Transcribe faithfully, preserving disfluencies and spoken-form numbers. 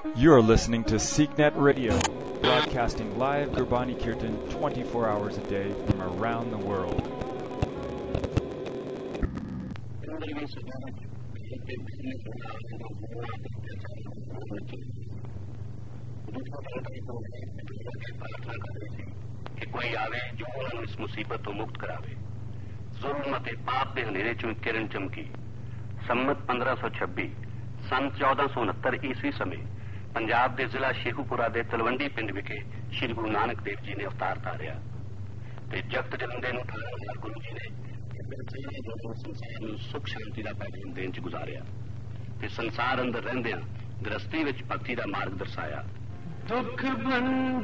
You're listening to SeekNet Radio, broadcasting live Gurbani Kirtan twenty-four hours a day from around the world. कोई आवे जो उन्हें इस मुसीबत तो मुक्त करावे। जुल्म ते पाप दे हनेरे चों किरण चमकी। संमत पंद्रह सौ छब्बी सन चौदह सौ उनहत्तर ईस्वी समय पंजाब के जिला शेखूपुरा के तलवंडी पिंड विखे श्री गुरु नानक देव जी ने अवतार धारिया ते जगत जलंदे नूं ठाणे नाल गुरु जी ने संसार नूं सुख शांति का पैगाम देण च गुजारिया ते संसार अंदर रहिंदिआं गृहस्थी विच भगती का मार्ग दर्शाया। दुख बंधन